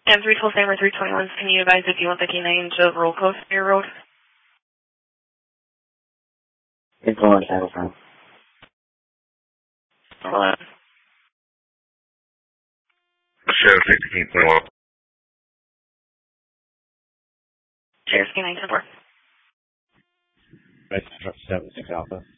And 3 full Samer 321s, can you advise if you want the K9 to roll close to your road? It's going to Saddle Farm. Hold on. Sheriff 16.1. Sheriff K9 10-4. Right, 76 Alpha.